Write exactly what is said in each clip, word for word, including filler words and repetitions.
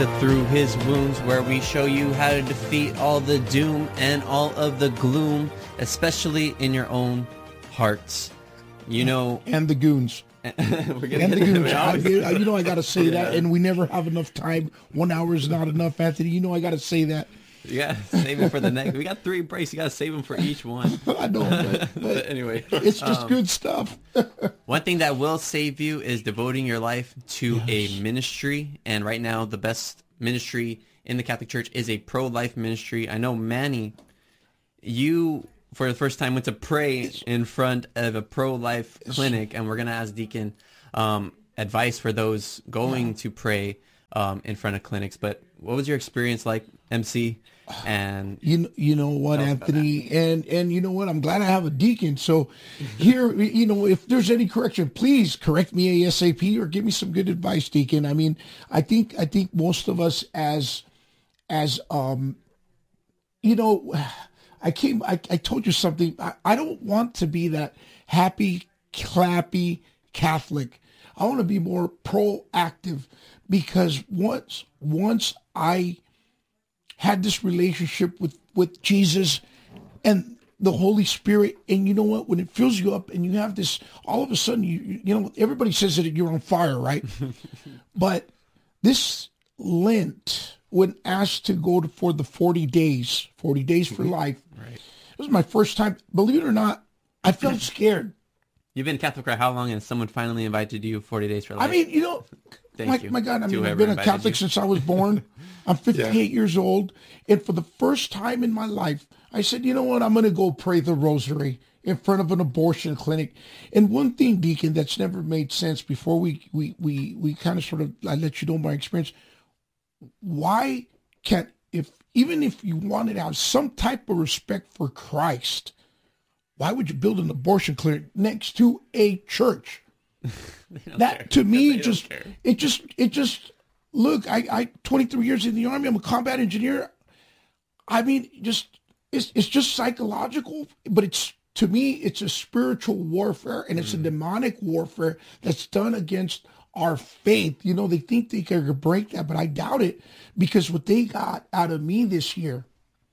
to Through His Wounds, where we show you how to defeat all the doom and all of the gloom, especially in your own hearts. You know, and the goons. we're gonna And get the to goons. it. I, you know I got to say Yeah. that, and we never have enough time. One hour is not enough, Anthony. You know I got to say that. You gotta save it for the next. We got three breaks. You gotta save them for each one. I know, but, But but anyway, it's just um, good stuff. one thing that will save you is devoting your life to Yes. a ministry. And right now, the best ministry in the Catholic Church is a pro-life ministry. I know, Manny, you, for the first time, went to pray in front of a pro-life clinic. And we're going to ask Deacon um, advice for those going Yeah. to pray um, in front of clinics. But what was your experience like, M C? And You kn- you know what, Tell us about Anthony, and and you know what, I'm glad I have a deacon. So here, you know, if there's any correction, please correct me ASAP or give me some good advice, deacon. I mean, I think I think most of us as as um, you know, I came, I, I told you something. I, I don't want to be that happy, clappy Catholic. I want to be more proactive, because once once I had this relationship with, with Jesus and the Holy Spirit, and you know what, when it fills you up and you have this, all of a sudden, you you you know, everybody says that you're on fire, right? But this Lent, when asked to go to, for the forty days, forty days for life, right. it was my first time. Believe it or not, I felt scared. You've been Catholic for how long, and someone finally invited you forty days for life? I mean, you know, Thank my, you my God, I to mean, I've whoever been a invited Catholic you. since I was born. I'm fifty-eight years old. And for the first time in my life, I said, you know what? I'm going to go pray the rosary in front of an abortion clinic. And one thing, Deacon, that's never made sense before we, we, we, we kind of sort of, I let you know my experience. Why can't, if, even if you wanted to have some type of respect for Christ, why would you build an abortion clinic next to a church? That care. to me They don't just care. it just it just look, I I twenty-three years in the Army, I'm a combat engineer. I mean, just it's it's just psychological, but it's, to me, it's a spiritual warfare, and it's a demonic warfare that's done against our faith. You know, they think they can break that, but I doubt it, because what they got out of me this year,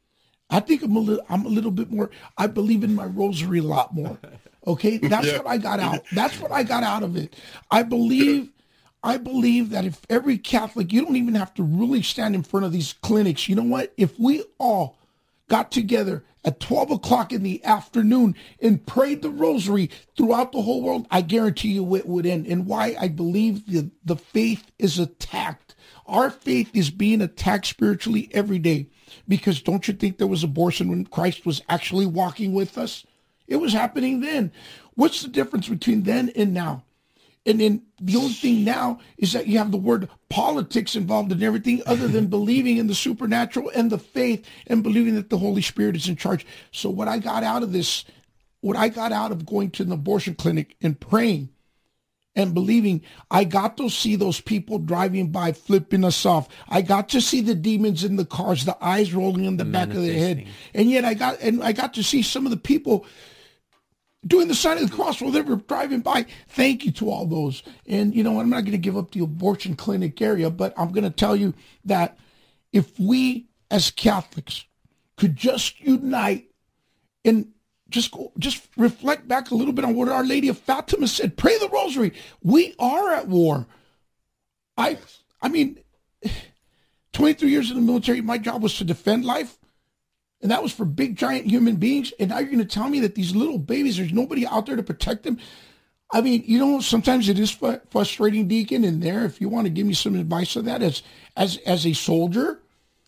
I think I'm a little, I'm a little bit more, I believe in my rosary a lot more. Okay. That's Yeah. what I got out. That's what I got out of it. I believe, I believe that if every Catholic, you don't even have to really stand in front of these clinics. You know what? If we all got together at twelve o'clock in the afternoon and prayed the rosary throughout the whole world, I guarantee you it would end. And why I believe the, the faith is attacked. Our faith is being attacked spiritually every day, because don't you think there was abortion when Christ was actually walking with us? It was happening then. What's the difference between then and now? And then the only thing now is that you have the word politics involved in everything, other than believing in the supernatural and the faith and believing that the Holy Spirit is in charge. So what I got out of this, what I got out of going to an abortion clinic and praying and believing, I got to see those people driving by flipping us off. I got to see the demons in the cars, the eyes rolling in the, The back of the head. manifesting. And yet I got, and I got to see some of the people doing the sign of the cross while they were driving by. Thank you to all those. And, you know, I'm not going to give up the abortion clinic area, but I'm going to tell you that if we as Catholics could just unite and just go, just reflect back a little bit on what Our Lady of Fatima said, pray the rosary. We are at war. I, I mean, twenty-three years in the military, my job was to defend life. And that was for big, giant human beings. And now you're going to tell me that these little babies, there's nobody out there to protect them? I mean, you know, sometimes it is fu- frustrating, Deacon, in there. If you want to give me some advice on that as as as a soldier,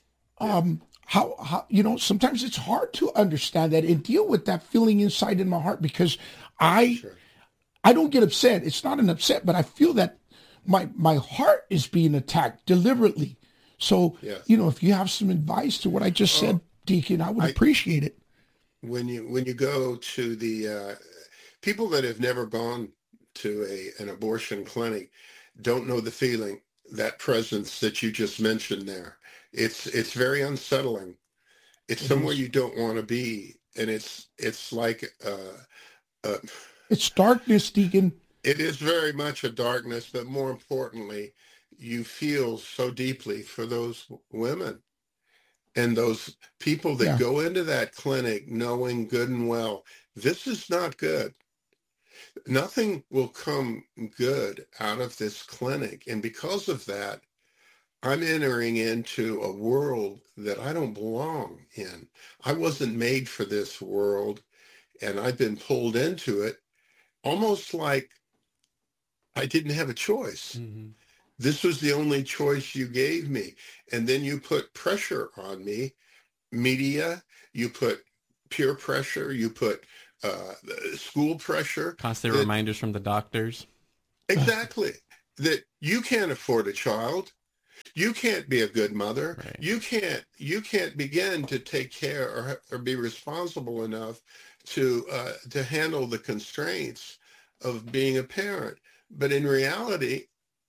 um, how, how, you know, sometimes it's hard to understand that and deal with that feeling inside in my heart, because I, Sure. I don't get upset. It's not an upset, but I feel that my my heart is being attacked deliberately. So, Yes. you know, if you have some advice to what I just said, Deacon, I would I- appreciate it. When you when you go to the uh, people that have never gone to a an abortion clinic don't know the feeling, that presence that you just mentioned there. It's it's very unsettling. It's It somewhere is. you don't want to be, and it's it's like uh, uh, It's darkness, Deacon. it is very much a darkness. But more importantly, you feel so deeply for those women and those people that Yeah. go into that clinic knowing good and well, this is not good. Nothing will come good out of this clinic. And because of that, I'm entering into a world that I don't belong in. I wasn't made for this world, and I've been pulled into it almost like I didn't have a choice. Mm-hmm. This was the only choice you gave me. And then you put pressure on me, media, you put peer pressure, you put uh, school pressure. Constant that, reminders from the doctors. Exactly. That you can't afford a child. You can't be a good mother. Right. You can't, you can't begin to take care or, or be responsible enough to, uh, to handle the constraints of being a parent. But in reality,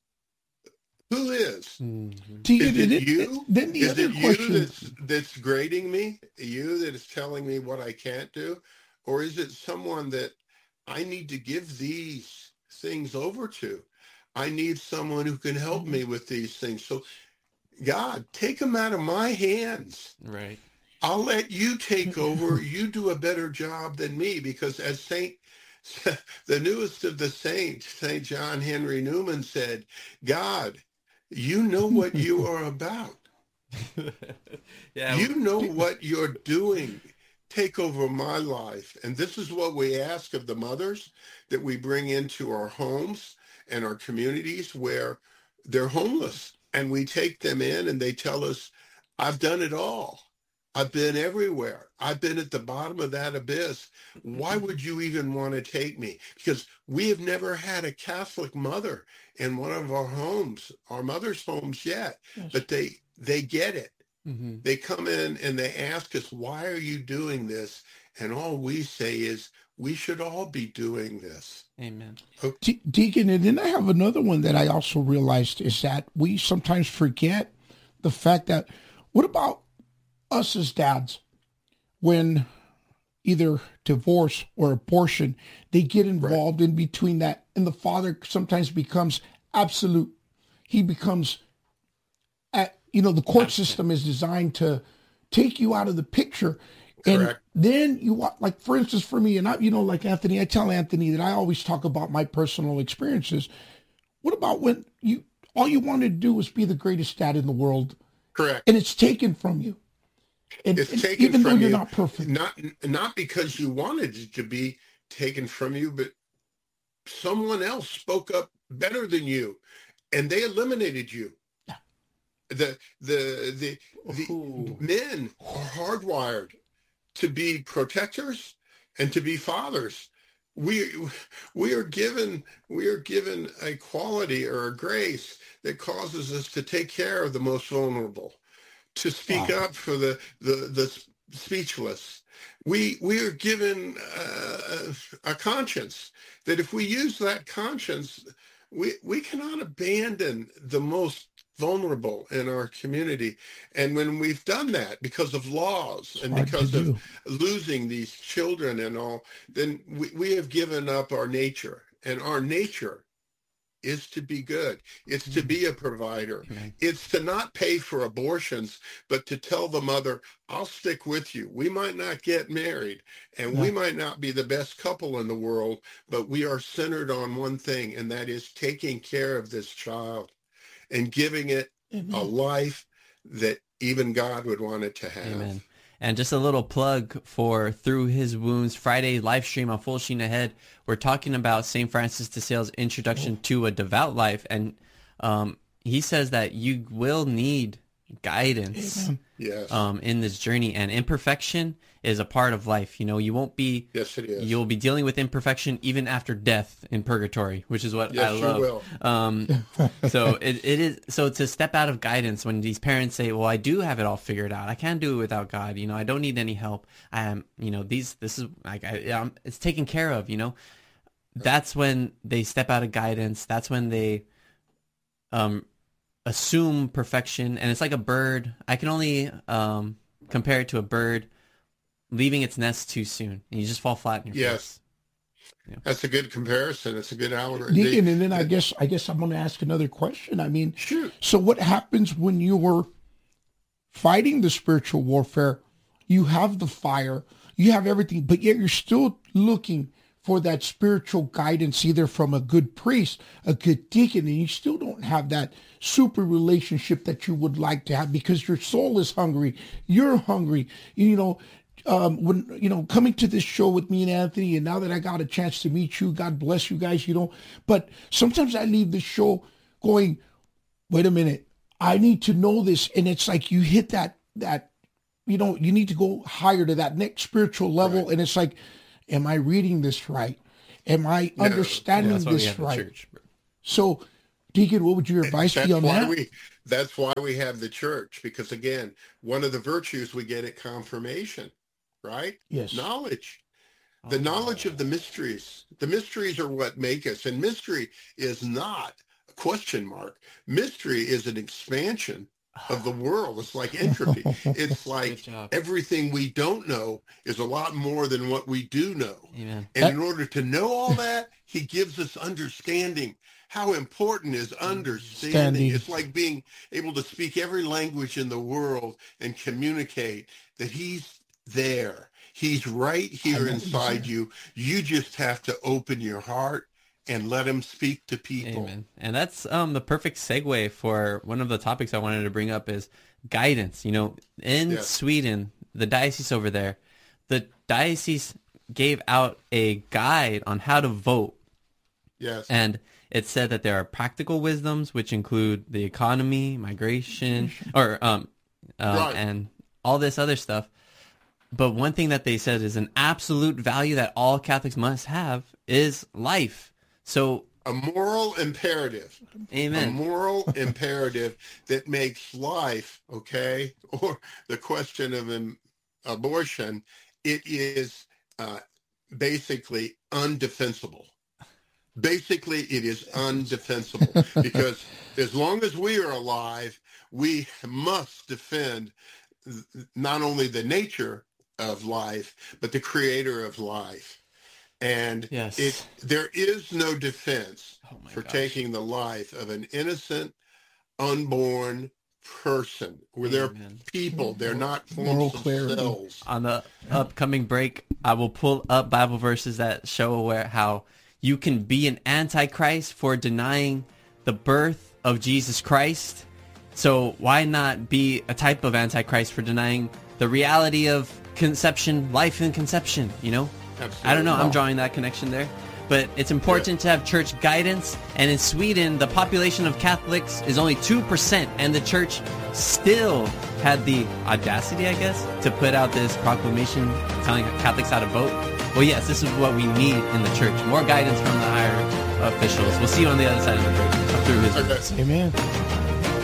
who is? Mm-hmm. Deacon, Is it then- you? Then the Is other it you question. that's, that's grading me? You that is telling me what I can't do? Or is it someone that I need to give these things over to? I need someone who can help me with these things. So God, take them out of my hands. Right. I'll let you take over. You do a better job than me, because as Saint, the newest of the saints, Saint John Henry Newman said, God, you know what you are about. Yeah. You know what you're doing. Take over my life. And this is what we ask of the mothers that we bring into our homes and our communities where they're homeless. And we take them in and they tell us, I've done it all. I've been everywhere. I've been at the bottom of that abyss. Why would you even want to take me? Because we have never had a Catholic mother in one of our homes, our mother's homes yet, Yes. but they, they get it. Mm-hmm. They come in and they ask us, why are you doing this? And all we say is, we should all be doing this. Amen. De- Deacon, and then I have another one that I also realized is that we sometimes forget the fact that, what about us as dads, when either divorce or abortion, they get involved in between that, and the father sometimes becomes absolute. He becomes, at, you know, the court system is designed to take you out of the picture. And Correct. then you wa- like, for instance, for me, and I, you know, like Anthony, I tell Anthony that I always talk about my personal experiences. What about when you, all you wanted to do was be the greatest dad in the world, Correct. and it's taken from you? And, It's and taken even though from you're you, not perfect. not not because you wanted it to be taken from you, but someone else spoke up better than you, and they eliminated you. Yeah. The the the the Ooh. men are hardwired to be protectors and to be fathers. We we are given we are given a quality or a grace that causes us to take care of the most vulnerable, to speak Wow. up for the the the speechless. We we are given uh, a conscience that if we use that conscience, we we cannot abandon the most vulnerable in our community. And when we've done that because of laws and Hard to because of do. losing these children and all, then we, we have given up our nature. And our nature is to be good. It's to be a provider. Amen. It's to not pay for abortions, but to tell the mother, I'll stick with you. We might not get married, and we Yeah. might not be the best couple in the world, but we are centered on one thing, and that is taking care of this child and giving it a Amen. life that even God would want it to have. Amen. And just a little plug for Through His Wounds Friday live stream on Full Sheen Ahead. We're talking about Saint Francis de Sales' introduction to a devout life, and um, he says that you will need guidance Amen. Yes. um, in this journey, and imperfection is a part of life. You know, you won't be yes, it is. you'll be dealing with imperfection even after death in purgatory, which is what Yes, I you love. will. Um, so it, it is so to step out of guidance when these parents say, "Well, I do have it all figured out. I can't do it without God. You know, I don't need any help. I am, you know, these this is like I, um, it's taken care of. You know." That's when they step out of guidance. That's when they um assume perfection, and it's like a bird. I can only um compare it to a bird leaving its nest too soon, and you just fall flat in your Yes. face. That's a good comparison. It's a good allegory. Deacon, The- and then I the- guess I guess I'm going to ask another question. I mean, Shoot. so what happens when you're fighting the spiritual warfare? You have the fire, you have everything, but yet you're still looking for that spiritual guidance, either from a good priest, a good deacon, and you still don't have that super relationship that you would like to have because your soul is hungry. You're hungry. You know, um, when, you know, coming to this show with me and Anthony, and now that I got a chance to meet you, God bless you guys, you know, but sometimes I leave the show going, wait a minute, I need to know this. And it's like you hit that, that, you know, you need to go higher to that next spiritual level. Right. And it's like, am I reading this right? Am I No. understanding That's why we this have the right? church. So, Deacon, what would your advice That's be on why that? we that's why we have the church, because again, one of the virtues we get at confirmation, right? Yes. Knowledge. The Oh. knowledge of the mysteries. The mysteries are what make us. And mystery is not a question mark. Mystery is an expansion of the world. It's like entropy. It's like job. everything we don't know is a lot more than what we do know. Amen. And That- in order to know all that, he gives us understanding. How important is understanding? Standing. It's like being able to speak every language in the world and communicate that he's there. He's right here know. inside you. You just have to open your heart and let him speak to people. Amen. And that's um the perfect segue for one of the topics I wanted to bring up is guidance. You know, in Yes. Sweden, the diocese over there, the diocese gave out a guide on how to vote. Yes. And it said that there are practical wisdoms, which include the economy, migration, or um, uh, Right. and all this other stuff. But one thing that they said is an absolute value that all Catholics must have is life. So, A moral imperative. A amen. moral imperative that makes life, okay, or the question of um, abortion, it is uh, basically undefensible. Basically, it is undefensible because as long as we are alive, we must defend th- not only the nature of life, but the creator of life. And Yes. it there is no defense Oh my for gosh. taking the life of an innocent, unborn person. Where they're Amen. people, they're not Moral forms clarity. themselves. On the upcoming break, I will pull up Bible verses that show where how you can be an antichrist for denying the birth of Jesus Christ. So why not be a type of antichrist for denying the reality of conception, life in conception, you know? I don't know, I'm drawing that connection there. But it's important to have church guidance. And in Sweden, the population of Catholics is only two percent. And the church still had the audacity, I guess, to put out this proclamation telling Catholics how to vote. Well, yes, this is what we need in the church. More guidance from the higher officials. We'll see you on the other side of the break. Through his Okay. Amen.